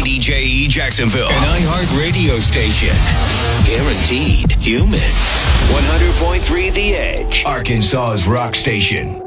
KDJE Jacksonville, an iHeart radio station. Guaranteed human. 100.3 The Edge, Arkansas's rock station.